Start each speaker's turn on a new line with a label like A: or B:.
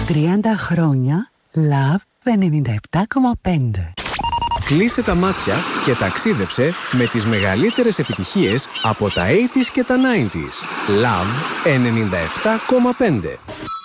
A: 30 χρόνια Love 97,5.
B: Κλείσε τα μάτια και ταξίδεψε με τις μεγαλύτερες επιτυχίες από τα 80s και τα 90s. Love 97,5.